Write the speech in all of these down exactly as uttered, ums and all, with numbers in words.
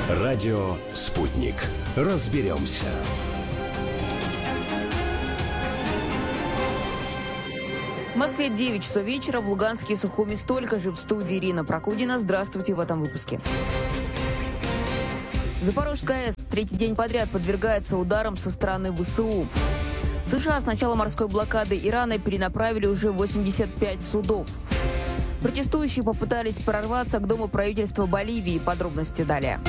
Радио «Спутник». Разберемся. В Москве девять часов вечера, в Луганске и Сухуми столько же. В студии Ирина Прокудина. Здравствуйте в этом выпуске. Запорожская АЭС третий день подряд подвергается ударам со стороны ВСУ. США с начала морской блокады Ирана перенаправили уже восемьдесят пять судов. Протестующие попытались прорваться к Дому правительства Боливии. Подробности далее.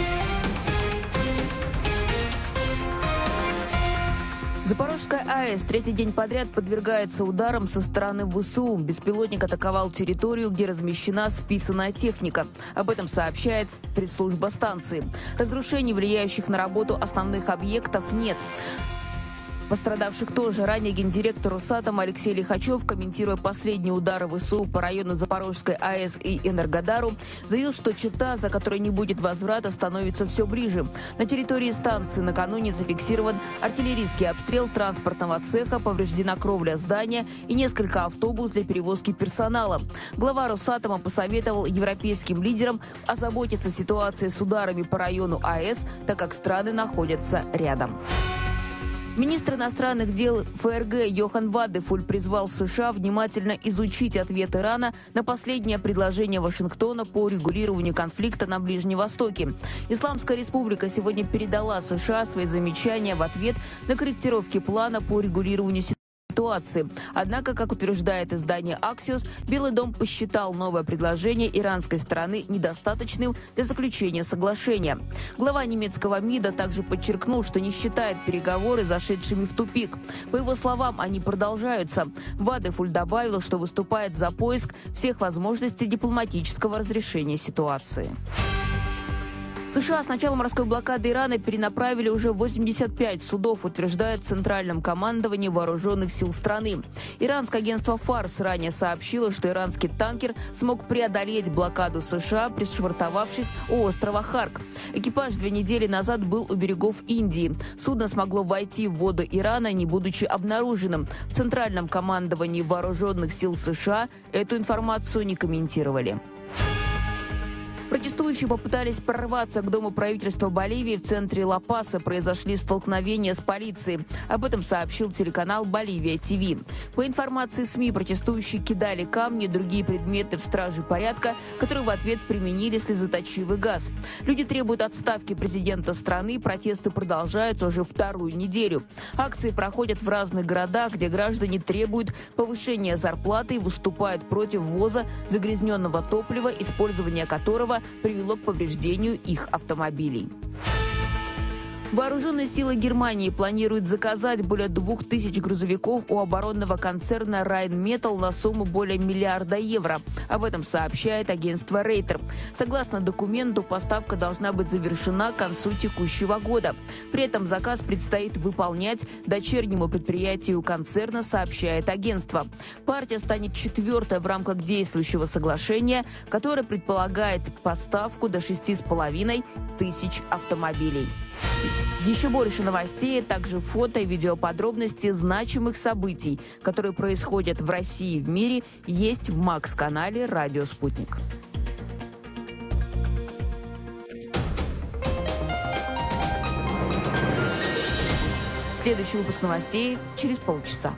Запорожская АЭС третий день подряд подвергается ударам со стороны ВСУ. Беспилотник атаковал территорию, где размещена списанная техника. Об этом сообщает пресс-служба станции. Разрушений, влияющих на работу основных объектов, нет. Пострадавших тоже. Ранее гендиректор Росатома Алексей Лихачев, комментируя последние удары ВСУ по району Запорожской АЭС и Энергодару, заявил, что черта, за которой не будет возврата, становится все ближе. На территории станции накануне зафиксирован артиллерийский обстрел транспортного цеха, повреждена кровля здания и несколько автобусов для перевозки персонала. Глава Росатома посоветовал европейским лидерам озаботиться ситуацией с ударами по району АЭС, так как страны находятся рядом. Министр иностранных дел ФРГ Йохан Вадефуль призвал США внимательно изучить ответ Ирана на последнее предложение Вашингтона по урегулированию конфликта на Ближнем Востоке. Исламская республика сегодня передала США свои замечания в ответ на корректировки плана по урегулированию ситуации. ситуации. Однако, как утверждает издание Axios, Белый дом посчитал новое предложение иранской стороны недостаточным для заключения соглашения. Глава немецкого МИДа также подчеркнул, что не считает переговоры зашедшими в тупик. По его словам, они продолжаются. Вадефуль добавил, что выступает за поиск всех возможностей дипломатического разрешения ситуации. США с начала морской блокады Ирана перенаправили уже восемьдесят пять судов, утверждает в Центральном командовании вооруженных сил страны. Иранское агентство Фарс ранее сообщило, что иранский танкер смог преодолеть блокаду США, пришвартовавшись у острова Харк. Экипаж две недели назад был у берегов Индии. Судно смогло войти в воды Ирана, не будучи обнаруженным. В Центральном командовании вооруженных сил США эту информацию не комментировали. Протестующие попытались прорваться к Дому правительства Боливии в центре Ла-Паса. Произошли столкновения с полицией. Об этом сообщил телеканал Боливия ТВ. По информации СМИ, протестующие кидали камни и другие предметы в стражи порядка, которые в ответ применили слезоточивый газ. Люди требуют отставки президента страны. Протесты продолжаются уже вторую неделю. Акции проходят в разных городах, где граждане требуют повышения зарплаты и выступают против ввоза загрязненного топлива, использование которого привело к повреждению их автомобилей. Вооруженные силы Германии планируют заказать более двух тысяч грузовиков у оборонного концерна Rheinmetall на сумму более миллиарда евро. Об этом сообщает агентство Рейтер. Согласно документу, поставка должна быть завершена к концу текущего года. При этом заказ предстоит выполнять дочернему предприятию концерна, сообщает агентство. Партия станет четвертой в рамках действующего соглашения, которое предполагает поставку до шести с половиной тысяч автомобилей. Еще больше новостей, а также фото и видеоподробности значимых событий, которые происходят в России и в мире, есть в Макс-канале «Радио Спутник». Следующий выпуск новостей через полчаса.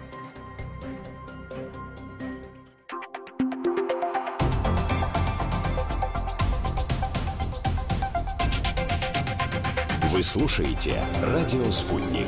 Вы слушаете «Радио Спутник».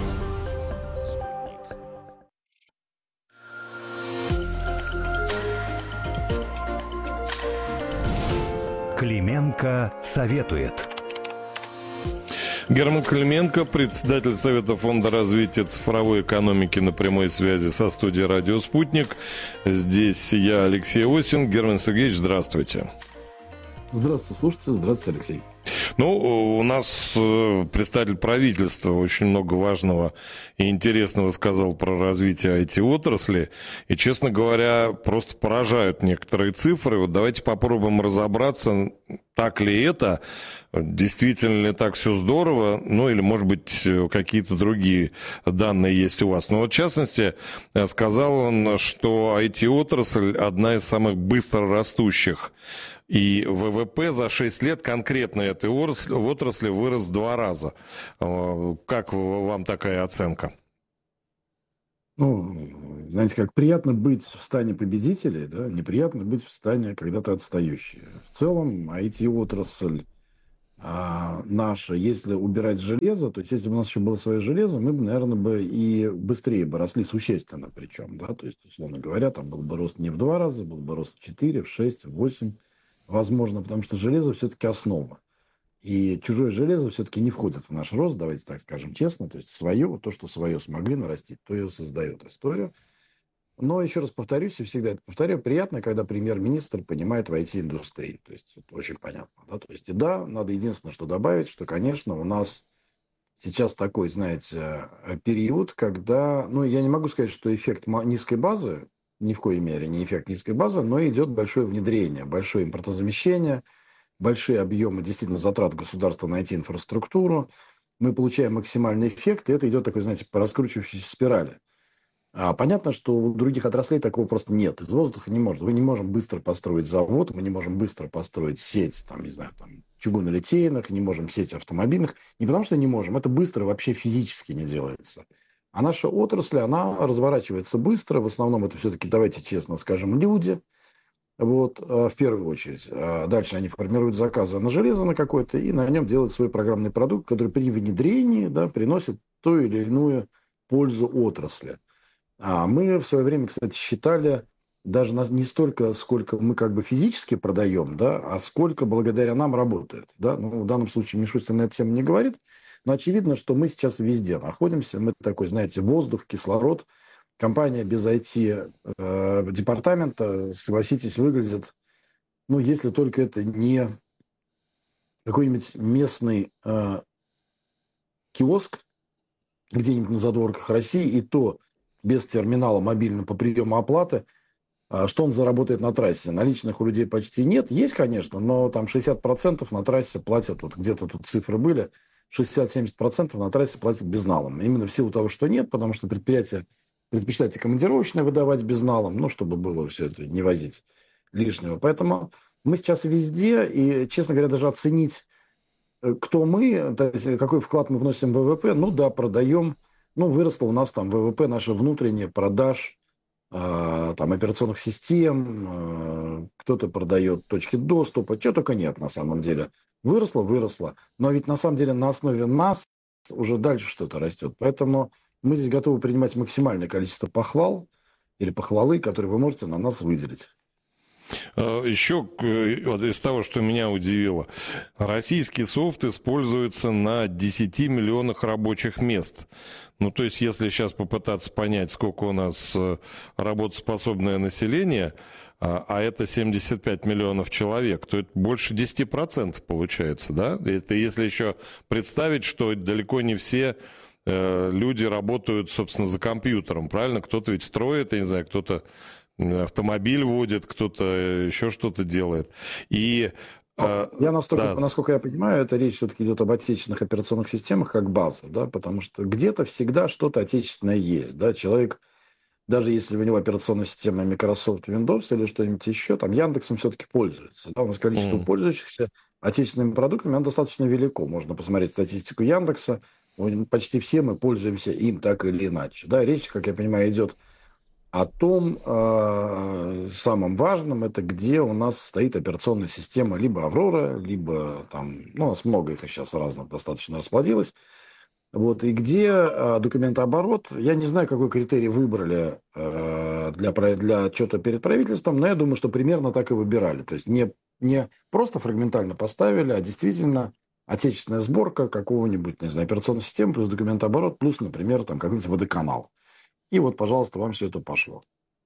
Клименко советует. Герман Клименко, председатель Совета фонда развития цифровой экономики, на прямой связи со студией «Радио Спутник». Здесь я, Алексей Осин. Герман Сергеевич, здравствуйте. Здравствуйте, слушайте. Здравствуйте, Алексей. Ну, у нас представитель правительства очень много важного и интересного сказал про развитие ай ти-отрасли. И, честно говоря, просто поражают некоторые цифры. Вот давайте попробуем разобраться, так ли это, действительно ли так все здорово, ну или, может быть, какие-то другие данные есть у вас. Но вот, в частности, сказал он, что ай ти-отрасль одна из самых быстро растущих И ВВП за шесть лет конкретно этой отрасли, отрасли вырос в два раза. Как вам такая оценка? Ну, знаете, как приятно быть в стане победителей, да, неприятно быть в стане когда-то отстающий. В целом, ай ти-отрасль а, наша, если убирать железо, то есть если бы у нас еще было свое железо, мы бы, наверное, бы и быстрее бы росли существенно причем, да, то есть, условно говоря, там был бы рост не в два раза, был бы рост в четыре, в шесть, в восемь, возможно, потому что железо все-таки основа. И чужое железо все-таки не входит в наш рост, давайте так скажем честно. То есть свое, то, что свое смогли нарастить, то и создает историю. Но еще раз повторюсь, и всегда это повторяю, приятно, когда премьер-министр понимает в ай ти-индустрии. То есть это очень понятно. Да? То есть и да, надо единственное, что добавить, что, конечно, у нас сейчас такой, знаете, период, когда, ну, я не могу сказать, что эффект низкой базы, ни в коей мере не эффект низкой базы, но идет большое внедрение, большое импортозамещение, большие объемы действительно затрат государства на ай ти-инфраструктуру, мы получаем максимальный эффект, и это идет такой, знаете, по раскручивающейся спирали. А понятно, что у других отраслей такого просто нет. Из воздуха не может. Мы не можем быстро построить завод, мы не можем быстро построить сеть, там, не знаю, там, чугунолитейных, не можем сеть автомобильных. Не потому что не можем, это быстро вообще физически не делается. А наша отрасль, она разворачивается быстро. В основном это все-таки, давайте честно скажем, люди. Вот, в первую очередь. Дальше они формируют заказы на железо на какое-то и на нем делают свой программный продукт, который при внедрении, да, приносит ту или иную пользу отрасли. А мы в свое время, кстати, считали даже не столько, сколько мы как бы физически продаем, да, а сколько благодаря нам работает. Да? Ну, в данном случае Мишустин на эту тему не говорит, но очевидно, что мы сейчас везде находимся. Мы такой, знаете, воздух, кислород. Компания без ай ти-департамента, согласитесь, выглядит, ну, если только это не какой-нибудь местный э, киоск где-нибудь на задворках России, и то без терминала мобильного по приему оплаты, э, что он заработает на трассе. Наличных у людей почти нет. Есть, конечно, но там шестьдесят процентов на трассе платят, вот где-то тут цифры были, шестьдесят-семьдесят процентов на трассе платят безналом. Именно в силу того, что нет, потому что предприятие предпочитаете командировочное выдавать безналом, ну, чтобы было все это, не возить лишнего. Поэтому мы сейчас везде, и, честно говоря, даже оценить, кто мы, то есть какой вклад мы вносим в ВВП, ну, да, продаем, ну, выросло у нас там ВВП, наше внутреннее, продаж, э, там, операционных систем, э, кто-то продает точки доступа, чего только нет, на самом деле. Выросло, выросло, но ведь, на самом деле, на основе нас уже дальше что-то растет, поэтому мы здесь готовы принимать максимальное количество похвал или похвалы, которые вы можете на нас выделить. Еще вот из того, что меня удивило, российский софт используется на десяти миллионах рабочих мест. Ну, то есть, если сейчас попытаться понять, сколько у нас работоспособное население, а это семьдесят пять миллионов человек, то это больше десяти процентов получается, да? Это если еще представить, что далеко не все люди работают, собственно, за компьютером, правильно? Кто-то ведь строит, я не знаю, кто-то автомобиль водит, кто-то еще что-то делает. И я настолько, да. Насколько я понимаю, это речь все-таки идет об отечественных операционных системах как база, да, потому что где-то всегда что-то отечественное есть, да, человек, даже если у него операционная система Microsoft Windows или что-нибудь еще, там Яндексом все-таки пользуется, да, у нас количество mm. пользующихся отечественными продуктами, оно достаточно велико, можно посмотреть статистику Яндекса, почти все мы пользуемся им так или иначе. Да, речь, как я понимаю, идет о том, э, самом важном, это где у нас стоит операционная система либо Аврора, либо там, ну, у нас много их сейчас разных достаточно расплодилось. Вот, и где э, документооборот, я не знаю, какой критерий выбрали э, для, для отчета перед правительством, но я думаю, что примерно так и выбирали. То есть не, не просто фрагментально поставили, а действительно отечественная сборка какого-нибудь, не знаю, операционной системы плюс документооборот, плюс, например, там какой-нибудь водоканал. И вот, пожалуйста, вам все это пошло.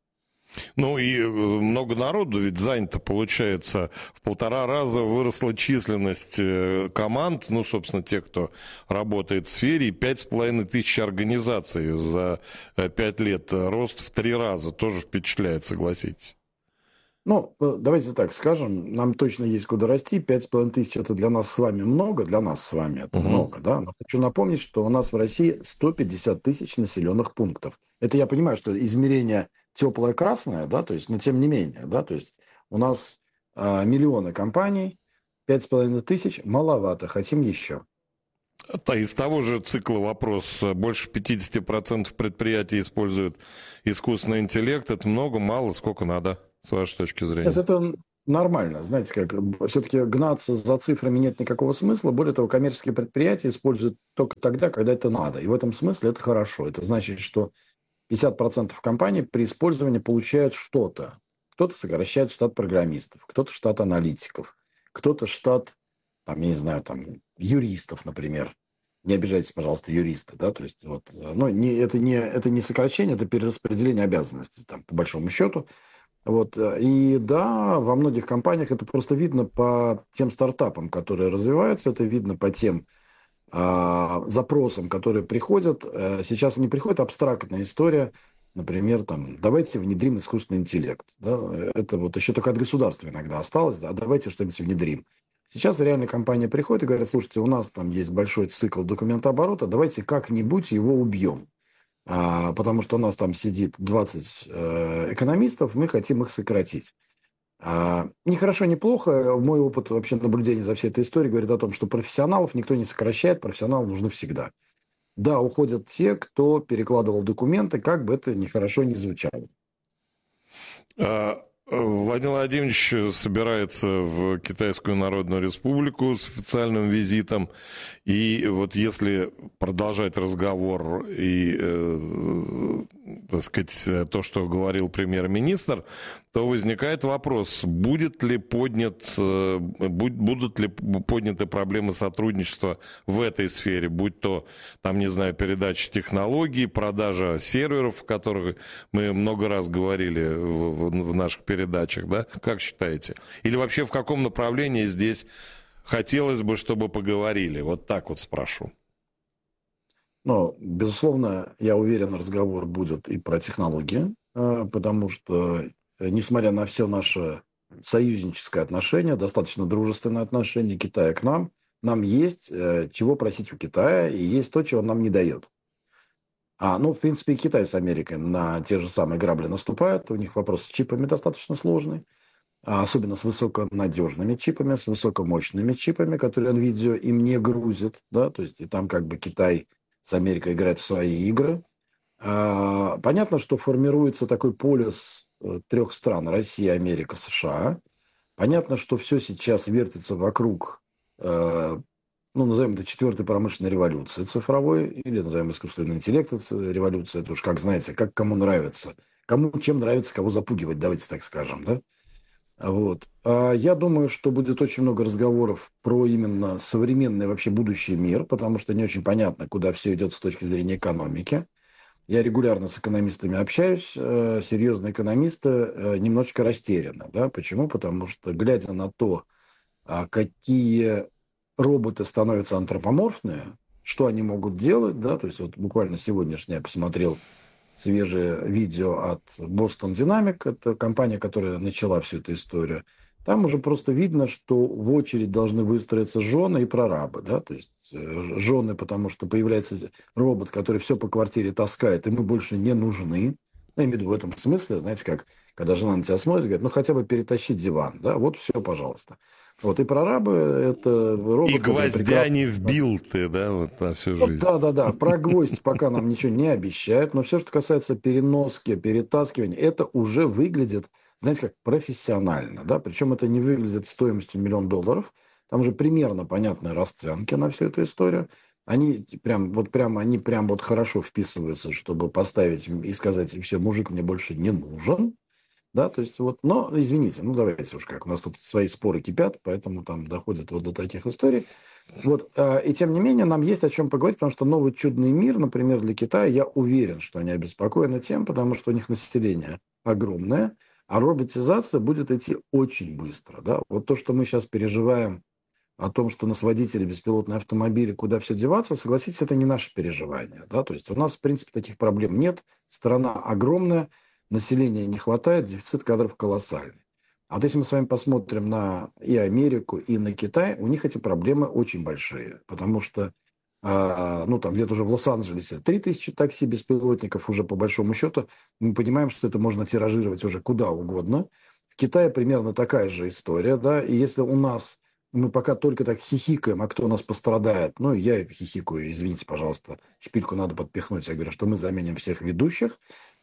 Ну и много народу ведь занято, получается, в полтора раза выросла численность команд, ну, собственно, те, кто работает в сфере, и пять с половиной тысяч организаций за пять лет. Рост в три раза тоже впечатляет, согласитесь. Ну, давайте так скажем, нам точно есть куда расти. Пять с половиной тысяч – это для нас с вами много, для нас с вами это угу. много, да. Но хочу напомнить, что у нас в России сто пятьдесят тысяч населенных пунктов. Это я понимаю, что измерение теплое красное, да, то есть, но тем не менее, да, то есть у нас а, миллионы компаний, пять с половиной тысяч маловато, хотим еще. Это из того же цикла вопрос. Больше пятьдесят процентов предприятий используют искусственный интеллект. Это много, мало, сколько надо, с вашей точки зрения? Это, это нормально. Знаете, как все-таки гнаться за цифрами нет никакого смысла. Более того, коммерческие предприятия используют только тогда, когда это надо. И в этом смысле это хорошо. Это значит, что пятьдесят процентов компаний при использовании получают что-то. Кто-то сокращает штат программистов, кто-то штат аналитиков, кто-то штат, там, я не знаю, там, юристов, например. Не обижайтесь, пожалуйста, юристы, да, то есть вот, ну, не, это, не, это не сокращение, это перераспределение обязанностей, там, по большому счету. Вот, и да, во многих компаниях это просто видно по тем стартапам, которые развиваются, это видно по тем а, запросам, которые приходят. Сейчас не приходит абстрактная история, например, там, давайте внедрим искусственный интеллект. Да? Это вот еще только от государства иногда осталось, да? Давайте что-нибудь внедрим. Сейчас реальная компания приходит и говорит, слушайте, у нас там есть большой цикл документооборота, давайте как-нибудь его убьем. А, потому что у нас там сидит двадцать э, экономистов, мы хотим их сократить. А, ни хорошо, ни плохо. Мой опыт вообще наблюдения за всей этой историей говорит о том, что профессионалов никто не сокращает, профессионалы нужны всегда. Да, уходят те, кто перекладывал документы, как бы это ни хорошо ни звучало. Владимир Владимирович собирается в Китайскую Народную Республику с официальным визитом. И вот если продолжать разговор и, э, так сказать, то, что говорил премьер-министр, то возникает вопрос, будет ли поднят, э, будут ли подняты проблемы сотрудничества в этой сфере, будь то, там, не знаю, передача технологий, продажа серверов, о которых мы много раз говорили в, в наших передачах, да? Как считаете? Или вообще в каком направлении здесь хотелось бы, чтобы поговорили? Вот так вот спрошу. Ну, безусловно, я уверен, разговор будет и про технологии, потому что, несмотря на все наше союзническое отношение, достаточно дружественное отношение Китая к нам, нам есть чего просить у Китая, и есть то, чего он нам не дает. А, ну, в принципе, и Китай с Америкой на те же самые грабли наступают. У них вопрос с чипами достаточно сложный. Особенно с высоконадежными чипами, с высокомощными чипами, которые NVIDIA им не грузит, да, то есть и там как бы Китай с Америкой играют в свои игры. А, понятно, что формируется такой полис трех стран: Россия, Америка, США. Понятно, что все сейчас вертится вокруг, э, ну, назовем это четвертой промышленной революции цифровой, или назовем искусственный интеллект революция, это уж как знаете, как кому нравится. Кому чем нравится, кого запугивать, давайте так скажем, да. Вот. А я думаю, что будет очень много разговоров про именно современный вообще будущий мир, потому что не очень понятно, куда все идет с точки зрения экономики. Я регулярно с экономистами общаюсь. Серьезные экономисты немножечко растеряны. Да? Почему? Потому что, глядя на то, какие роботы становятся антропоморфные, что они могут делать, да, то есть вот буквально сегодняшний я посмотрел свежее видео от Boston Dynamics, это компания, которая начала всю эту историю. Там уже просто видно, что в очередь должны выстроиться жены и прорабы, да, то есть жены, потому что появляется робот, который все по квартире таскает, и мы больше не нужны. Я имею в виду в этом смысле, знаете, как когда жена на тебя смотрит, говорит, ну хотя бы перетащи диван, да, вот все, пожалуйста. Вот, и прорабы, это робот... И гвоздя не вбил ты, да, вот на всю жизнь. Вот, да, да, да, про гвоздь пока нам ничего не обещают, но все, что касается переноски, перетаскивания, это уже выглядит, знаете, как профессионально, да, причем это не выглядит стоимостью миллион долларов, там уже примерно понятные расценки на всю эту историю. Они прям, вот прям, они прям вот хорошо вписываются, чтобы поставить и сказать, все, мужик мне больше не нужен. Да, то есть вот, но, извините, ну давайте уж как, у нас тут свои споры кипят, поэтому там доходит вот до таких историй. Вот, э, и тем не менее нам есть о чем поговорить, потому что новый чудный мир, например, для Китая, я уверен, что они обеспокоены тем, потому что у них население огромное, а роботизация будет идти очень быстро, да. Вот то, что мы сейчас переживаем о том, что нас водители беспилотные автомобили, куда все деваться, согласитесь, это не наше переживание, да, то есть у нас, в принципе, таких проблем нет, страна огромная, населения не хватает, дефицит кадров колоссальный. А вот если мы с вами посмотрим на и Америку, и на Китай, у них эти проблемы очень большие, потому что, а, ну, там где-то уже в Лос-Анджелесе три тысячи такси беспилотников уже по большому счету, мы понимаем, что это можно тиражировать уже куда угодно. В Китае примерно такая же история, да, и если у нас, мы пока только так хихикаем, а кто у нас пострадает, ну, я хихикаю, извините, пожалуйста, шпильку надо подпихнуть, я говорю, что мы заменим всех ведущих,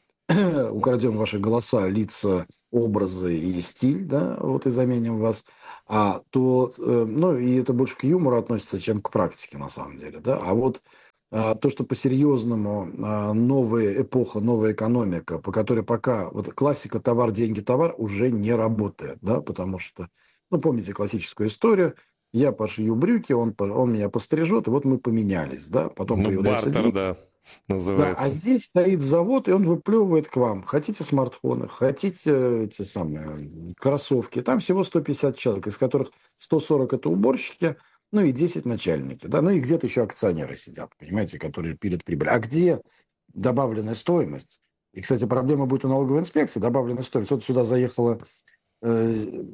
украдем ваши голоса, лица, образы и стиль, да, вот и заменим вас, а то, э, ну, и это больше к юмору относится, чем к практике, на самом деле, да, а вот а, то, что по-серьезному а, новая эпоха, новая экономика, по которой пока, вот классика товар, деньги, товар уже не работает, да, потому что, ну, помните классическую историю, я пошью брюки, он, по- он меня пострижет, и вот мы поменялись, да, потом Ну, появляются бартер, деньги. да, Да, называется. а здесь стоит завод, и он выплевывает к вам. Хотите смартфоны, хотите эти самые кроссовки. Там всего сто пятьдесят человек, из которых сто сорок это уборщики, ну и десять начальники. Да? Ну и где-то еще акционеры сидят, понимаете, которые пилят прибыль. А где добавленная стоимость? И, кстати, проблема будет у налоговой инспекции, добавленная стоимость. Вот сюда заехала э,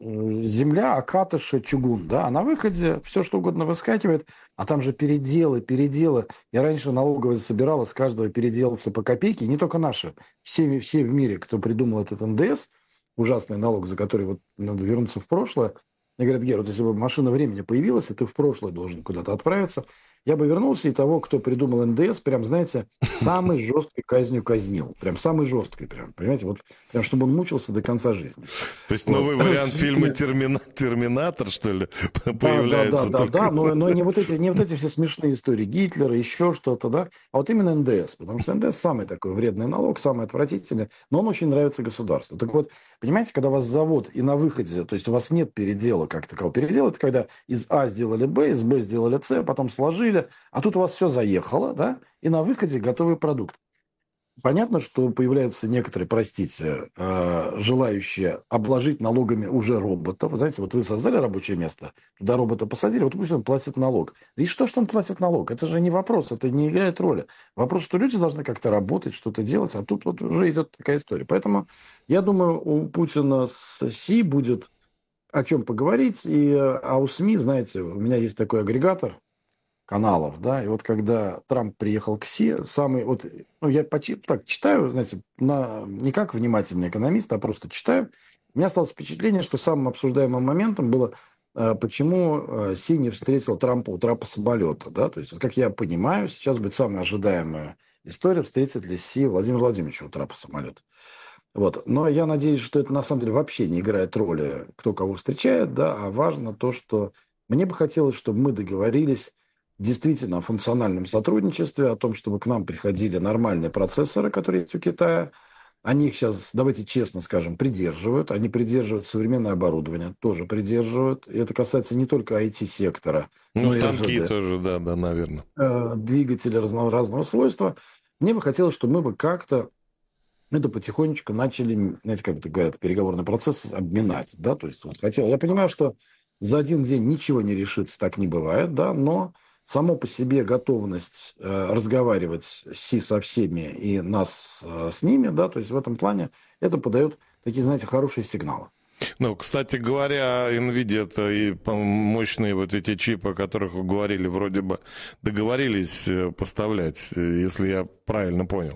земля, окатыши, чугун, да, а на выходе все что угодно выскакивает, а там же переделы, переделы. Я раньше налоговая собирала с каждого переделаться по копейке, не только наши, все, все в мире, кто придумал этот эн дэ эс, ужасный налог, за который вот надо вернуться в прошлое. Мне говорят, Гер, вот если бы машина времени появилась, и ты в прошлое должен куда-то отправиться, я бы вернулся, и того, кто придумал эн дэ эс, прям, знаете, самой жесткой казнью казнил. Прям самой жесткой, прям, понимаете, вот прям, чтобы он мучился до конца жизни. То есть Вот. новый вариант К фильма сожалению, «Термина- «Терминатор», что ли, да, да, да, появляется да, только? да, но, но не вот эти, не вот эти все смешные истории Гитлера, еще что-то, да, а вот именно эн дэ эс, потому что эн дэ эс самый такой вредный налог, самый отвратительный, но он очень нравится государству. Так вот, понимаете, когда вас зовут и на выходе, то есть у вас нет передела как такового. Передел – это когда из А сделали Б, из Б сделали С, потом сложили, а тут у вас все заехало, да, и на выходе готовый продукт. Понятно, что появляются некоторые, простите, э, желающие обложить налогами уже робота. Вы знаете, вот вы создали рабочее место, туда робота посадили, вот пусть он платит налог. И что, что он платит налог? Это же не вопрос, это не играет роли. Вопрос, что люди должны как-то работать, что-то делать, а тут вот уже идет такая история. Поэтому я думаю, у Путина с Си будет о чем поговорить. И, э, а у СМИ, знаете, у меня есть такой агрегатор каналов, да, и вот когда Трамп приехал к Си, самый, вот, ну, я почти так читаю, знаете, на, не как внимательный экономист, а просто читаю, у меня осталось впечатление, что самым обсуждаемым моментом было, э, почему э, Си не встретил Трампа у трапа самолета, да, то есть, вот, как я понимаю, сейчас будет самая ожидаемая история, встретит ли Си Владимир Владимирович у трапа самолета. Вот. Но я надеюсь, что это на самом деле вообще не играет роли, кто кого встречает, да, а важно то, что мне бы хотелось, чтобы мы договорились действительно о функциональном сотрудничестве, о том, чтобы к нам приходили нормальные процессоры, которые есть у Китая. Они их сейчас, давайте честно скажем, придерживают. Они придерживают современное оборудование, тоже придерживают. И это касается не только ай ти-сектора, Ну, но и станки эр жэ дэ. тоже, да, да, наверное. Э, Двигатели разнообразного свойства. Мне бы хотелось, чтобы мы бы как-то это потихонечку начали, знаете, как это говорят, переговорный процесс обминать, да, то есть вот хотел, я понимаю, что за один день ничего не решится, так не бывает, да, но само по себе готовность э, разговаривать с Си со всеми и нас э, с ними, да, то есть в этом плане это подает такие, знаете, хорошие сигналы. Ну, кстати говоря, NVIDIA это и мощные вот эти чипы, о которых вы говорили, вроде бы договорились э, поставлять, э, если я правильно понял.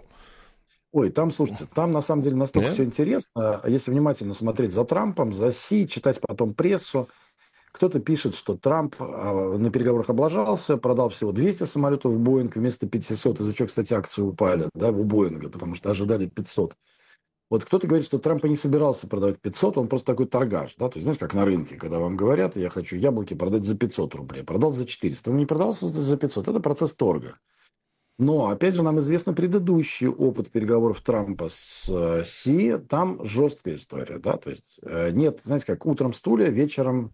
Ой, там, слушайте, там на самом деле настолько Нет? все интересно. Если внимательно смотреть за Трампом, за Си, читать потом прессу, кто-то пишет, что Трамп а, на переговорах облажался, продал всего двести самолетов в Боинг вместо пятисот, из-за чего, кстати, акции упали, да, у Боинга, потому что ожидали пятьсот. Вот кто-то говорит, что Трамп и не собирался продавать пятьсот, он просто такой торгаш, да, то есть, знаете, как на рынке, когда вам говорят, я хочу яблоки продать за пятьсот рублей, продал за четыреста, он не продался за пятьсот, это процесс торга. Но, опять же, нам известно предыдущий опыт переговоров Трампа с э, Си, там жесткая история, да, то есть э, нет, знаете, как утром стулья, вечером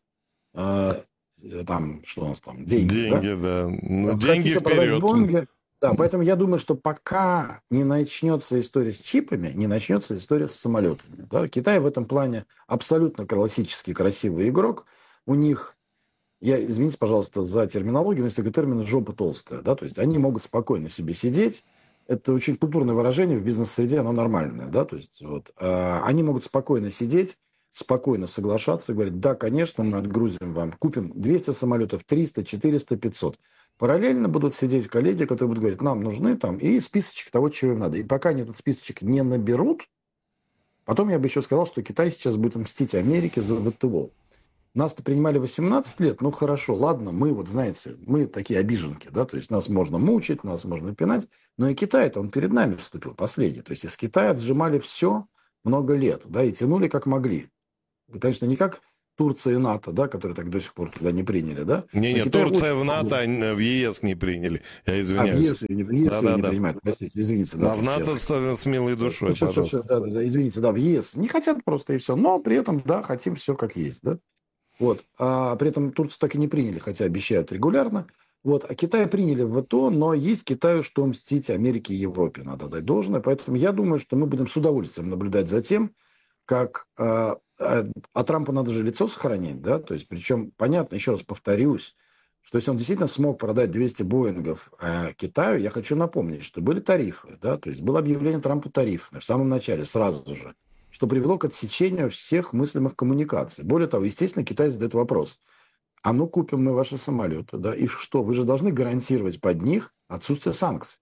э, там, что у нас там, деньги, да? Деньги, да. Ну, деньги Хотите продать вперед. Боинги? Да, поэтому я думаю, что пока не начнется история с чипами, не начнется история с самолетами. Да? Китай в этом плане абсолютно классический красивый игрок. У них, я, извините, пожалуйста, за терминологию, но есть такой термин «жопа толстая». Да? То есть они могут спокойно себе сидеть. Это очень культурное выражение в бизнес-среде, оно нормальное. Да? То есть, вот, э, они могут спокойно сидеть, спокойно соглашаться и говорить, да, конечно, мы отгрузим вам, купим двести самолетов, триста, четыреста, пятьсот. Параллельно будут сидеть коллеги, которые будут говорить, нам нужны там, и списочек того, чего им надо. И пока они этот списочек не наберут, Потом я бы еще сказал, что Китай сейчас будет мстить Америке за ВТО. Нас-то принимали восемнадцать лет, ну хорошо, ладно, мы вот, знаете, мы такие обиженки, да, то есть нас можно мучить, нас можно пинать, но и Китай-то, он перед нами вступил последний, то есть из Китая отжимали все много лет, да, и тянули как могли. И, конечно, не как Турция и НАТО, да, которые так до сих пор туда не приняли, да. Не, не, Турция в НАТО, а в ЕС не приняли, я извиняюсь. А в ЕС, в ЕС да, да, не да. принимают, простите, извините. Да, а в НАТО с, с милой душой, все, все, все, да, да, да, извините, да, в ЕС не хотят просто и все, но при этом, да, хотим все как есть, да. Вот. А при этом Турцию так и не приняли, хотя обещают регулярно. Вот. А Китай приняли в ВТО, но есть Китаю что мстить Америке и Европе, надо дать должное. Поэтому я думаю, что мы будем с удовольствием наблюдать за тем, как... А, а, а Трампу надо же лицо сохранить, да? То есть, причем, понятно, еще раз повторюсь, что если он действительно смог продать двести Боингов а, Китаю, я хочу напомнить, что были тарифы, да? То есть было объявление Трампа тарифное в самом начале, сразу же, что привело к отсечению всех мыслимых коммуникаций. Более того, естественно, Китай задает вопрос. А ну купим мы ваши самолеты, да, и что? Вы же должны гарантировать под них отсутствие санкций.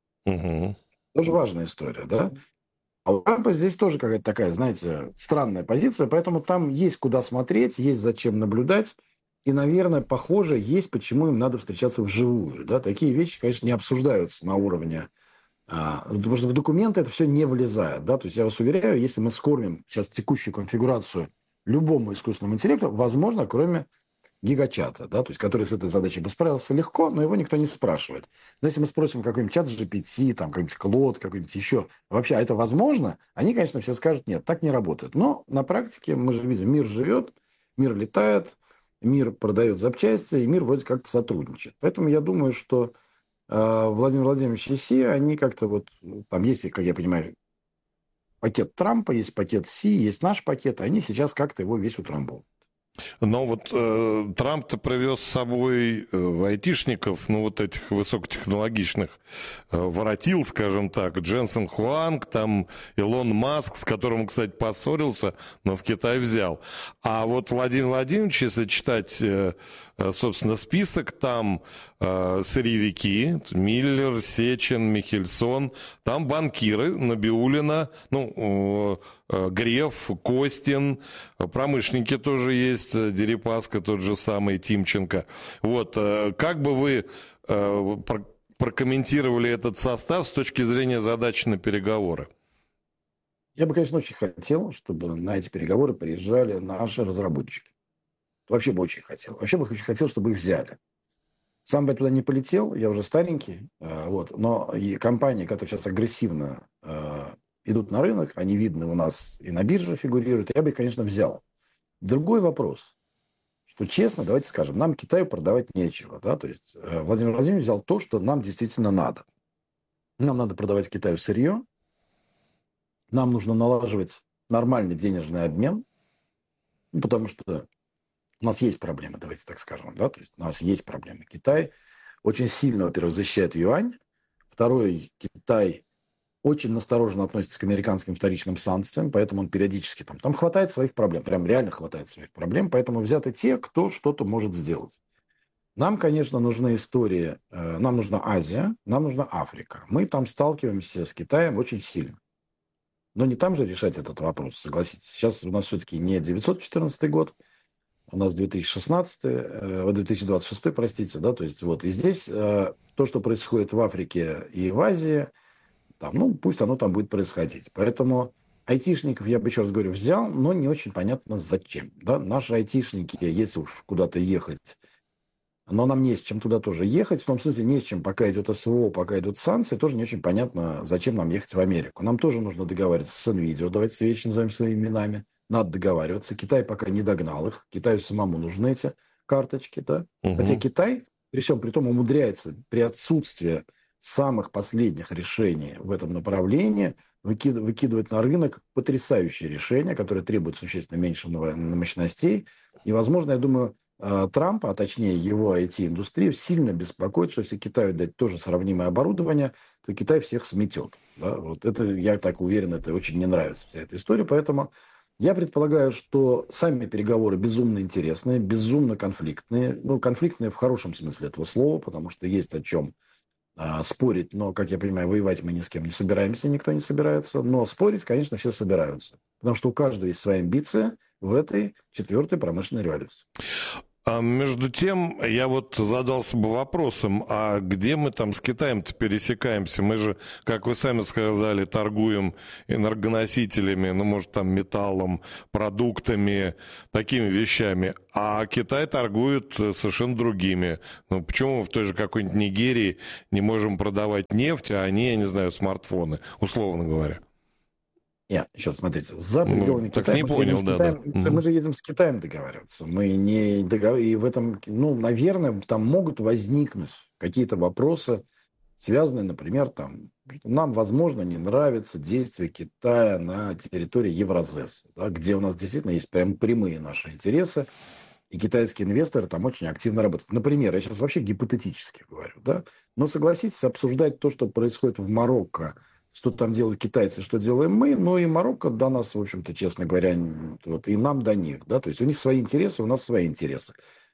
Угу. Тоже важная история, да? А у Трампа здесь тоже какая-то такая, знаете, странная позиция, поэтому там есть куда смотреть, есть зачем наблюдать. И, наверное, похоже, есть почему им надо встречаться вживую. Да? Такие вещи, конечно, не обсуждаются на уровне... А, потому что в документы это все не влезает. Да? То есть я вас уверяю, если мы скормим сейчас текущую конфигурацию любому искусственному интеллекту, возможно, кроме гигачата, да, то есть который с этой задачей бы справился легко, но его никто не спрашивает. Но если мы спросим какой-нибудь чат джи пи ти, там какой-нибудь Клод, какой-нибудь еще, вообще, а это возможно? Они, конечно, все скажут, нет, так не работает. Но на практике мы же видим, мир живет, мир летает, мир продает запчасти, и мир вроде как-то сотрудничает. Поэтому я думаю, что э, Владимир Владимирович и Си, они как-то вот, там есть, как я понимаю, пакет Трампа, есть пакет Си, есть наш пакет, они сейчас как-то его весь утрамбовывают. Но вот э, Трамп-то привез с собой э, айтишников, ну вот этих высокотехнологичных, э, воротил, скажем так, Дженсен Хуанг, там Илон Маск, с которым, кстати, поссорился, но в Китай взял. А вот Владимир Владимирович, если читать, э, собственно, список, там э, сырьевики, Миллер, Сечин, Михельсон, там банкиры, Набиуллина, ну... Э, Греф, Костин, промышленники тоже есть, Дерипаска, тот же самый, Тимченко. Вот, как бы вы прокомментировали этот состав с точки зрения задачи на переговоры? Я бы, конечно, очень хотел, чтобы на эти переговоры приезжали наши разработчики. Вообще бы очень хотел. Вообще бы очень хотел, чтобы их взяли. Сам бы я туда не полетел, я уже старенький, вот, но и компании, которые сейчас агрессивно идут на рынок, они видны у нас и на бирже фигурируют, я бы их, конечно, взял. Другой вопрос, что честно, давайте скажем, нам Китаю продавать нечего. Да? То есть Владимир Владимирович взял то, что нам действительно надо. Нам надо продавать Китаю сырье, нам нужно налаживать нормальный денежный обмен, ну, потому что у нас есть проблемы, давайте так скажем. Да? То есть у нас есть проблемы. Китай очень сильно, во-первых, защищает юань. Второй, Китай очень настороженно относится к американским вторичным санкциям, поэтому он периодически там... Там хватает своих проблем, прям реально хватает своих проблем, поэтому взяты те, кто что-то может сделать. Нам, конечно, нужны истории, э, нам нужна Азия, нам нужна Африка. Мы там сталкиваемся с Китаем очень сильно. Но не там же решать этот вопрос, согласитесь. Сейчас у нас все-таки не девятьсот четырнадцатый год, у нас две тысячи шестнадцатый, э, две тысячи двадцать шестой, простите, да, то есть вот. И здесь э, то, что происходит в Африке и в Азии, там, ну, пусть оно там будет происходить. Поэтому айтишников, я бы еще раз говорю, взял, но не очень понятно зачем. Да? Наши айтишники, если уж куда-то ехать, но нам не с чем туда тоже ехать, в том смысле не с чем, пока идет СВО, пока идут санкции, тоже не очень понятно, зачем нам ехать в Америку. Нам тоже нужно договариваться с NVIDIA, давайте вещи назовем своими именами. Надо договариваться. Китай пока не догнал их. Китаю самому нужны эти карточки. Да? Угу. Хотя Китай, при всем при том, умудряется при отсутствии самых последних решений в этом направлении выкид, выкидывать на рынок потрясающие решения, которые требуют существенно меньше мощностей. И, возможно, я думаю, Трампа, а точнее его ай ти-индустрию, сильно беспокоит, что если Китаю дать тоже сравнимое оборудование, то Китай всех сметет. Да? Вот это, я так уверен, это очень не нравится, вся эта история. Поэтому я предполагаю, что сами переговоры безумно интересные, безумно конфликтные. Ну, конфликтные в хорошем смысле этого слова, потому что есть о чем а, спорить. Но, как я понимаю, воевать мы ни с кем не собираемся, никто не собирается. Но спорить, конечно, все собираются. потому что у каждого есть своя амбиция в этой четвертой промышленной революции. А между тем, я вот задался бы вопросом, а где мы там с Китаем-то пересекаемся? Мы же, как вы сами сказали, торгуем энергоносителями, ну, может, там, металлом, продуктами, такими вещами, а Китай торгует совершенно другими. Ну, почему мы в той же какой-нибудь Нигерии не можем продавать нефть, а они, я не знаю, смартфоны, условно говоря? Нет, еще смотрите, за пределами ну, Китая, не мы, понял, же да, Китаем, да. мы же едем с Китаем договариваться. Мы не договор... И в этом, ну, наверное, там могут возникнуть какие-то вопросы, связанные, например, там, нам, возможно, не нравится действие Китая на территории Евразес, да, где у нас действительно есть прям прямые наши интересы, и китайские инвесторы там очень активно работают. Например, я сейчас вообще гипотетически говорю, да, но согласитесь, обсуждать то, что происходит в Марокко, что там делают китайцы, что делаем мы, ну и Марокко до нас, в общем-то, честно говоря, вот, и нам до них, да, то есть у них свои интересы, у нас свои интересы.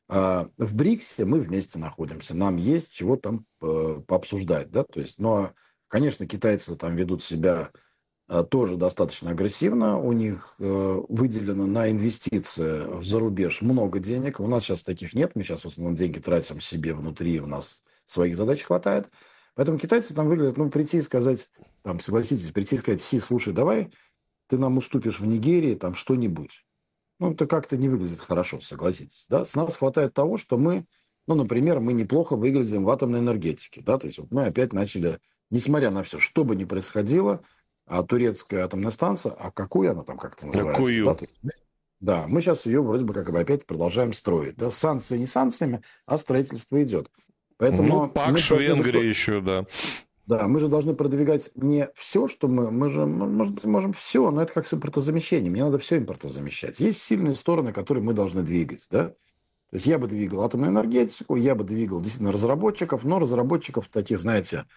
А в БРИКСе мы вместе находимся, нам есть чего там э, пообсуждать, да, то есть, но, конечно, китайцы там ведут себя э, тоже достаточно агрессивно, у них э, выделено на инвестиции в зарубеж много денег, у нас сейчас таких нет, мы сейчас в основном деньги тратим себе внутри, у нас своих задач хватает. Поэтому китайцы там выглядят, ну, прийти и сказать, там, согласитесь, прийти и сказать, Си, слушай, давай ты нам уступишь в Нигерии там что-нибудь. Ну, это как-то не выглядит хорошо, согласитесь. Да? С нас хватает того, что мы, ну, например, мы неплохо выглядим в атомной энергетике. Да? То есть вот мы опять начали, несмотря на все, что бы ни происходило, а турецкая атомная станция, а какую она там как-то называется? Какую? Да? То есть, да, мы сейчас ее вроде бы как бы опять продолжаем строить. Да? Санкции не санкциями, а строительство идет. Поэтому ну, ПАКШ в Венгрии еще, да. Да, мы же должны продвигать не все, что мы... Мы же, может быть, можем все, но это как с импортозамещением. Мне надо все импортозамещать. Есть сильные стороны, которые мы должны двигать, да? То есть я бы двигал атомную энергетику, я бы двигал действительно разработчиков, но разработчиков таких, знаете,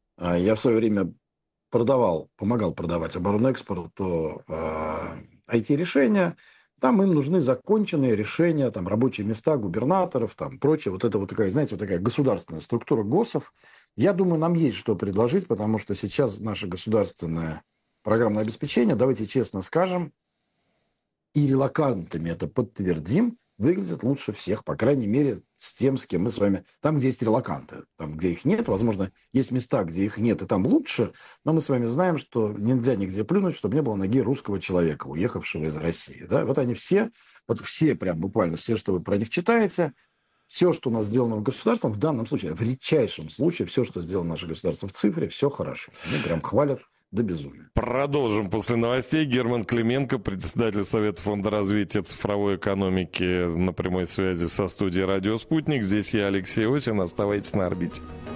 я в свое время продавал, помогал продавать оборонэкспорту ай ти-решения. Там им нужны законченные решения, там рабочие места губернаторов, там прочее. Вот это вот такая, знаете, вот такая государственная структура ГОСов. Я думаю, нам есть что предложить, потому что сейчас наше государственное программное обеспечение, давайте честно скажем, и релокантами это подтвердим, выглядит лучше всех, по крайней мере, с тем, с кем мы с вами... Там, где есть релоканты, там, где их нет, возможно, есть места, где их нет, и там лучше, но мы с вами знаем, что нельзя нигде плюнуть, чтобы не было ноги русского человека, уехавшего из России. Да? Вот они все, вот все прям буквально, все, что вы про них читаете, все, что у нас сделано в государстве, в данном случае, в редчайшем случае, все, что сделано наше государство в цифре, все хорошо. Они прям хвалят до безумия. Продолжим после новостей. Герман Клименко, председатель Совета фонда развития цифровой экономики, на прямой связи со студией «Радио Спутник». Здесь я, Алексей Осин. Оставайтесь на орбите.